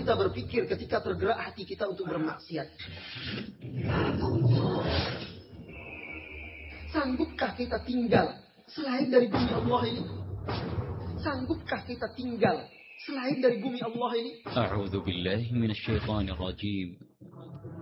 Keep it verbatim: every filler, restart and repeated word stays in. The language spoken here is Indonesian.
kita berpikir ketika tergerak hati kita untuk bermaksiat? Sanggupkah kita tinggal selain dari bumi Allah ini? Sanggupkah kita tinggal selain dari bumi Allah ini? A'udzu billahi minasyaitonir rajim.